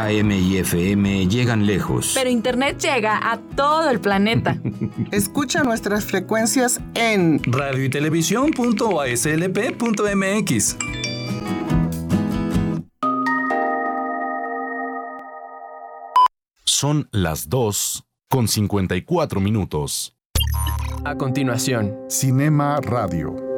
AM y FM llegan lejos. Pero Internet llega a todo el planeta. Escucha nuestras frecuencias en radioytelevisión.aslp.mx. Son las 2:54 minutos. A continuación, Cinema Radio.